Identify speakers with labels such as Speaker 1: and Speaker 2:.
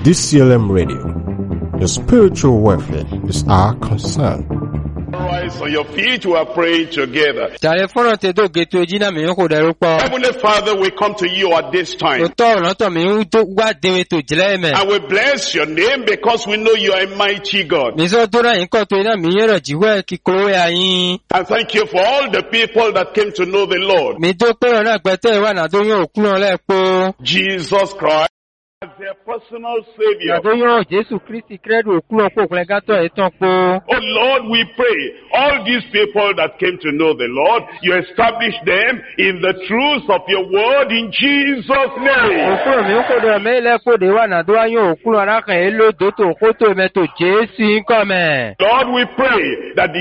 Speaker 1: DCLM Radio. Your spiritual welfare is our concern.
Speaker 2: Rise on your feet, we are praying together.
Speaker 3: Heavenly
Speaker 2: Father, we come to you at this time. And we bless your name because we know you are a mighty God. And thank you for all the people that came to know the Lord. Jesus Christ as their personal Savior. Oh Lord, we pray, all these people that came to know the Lord, you establish them in the truth of your word in Jesus' name. Lord, we pray that the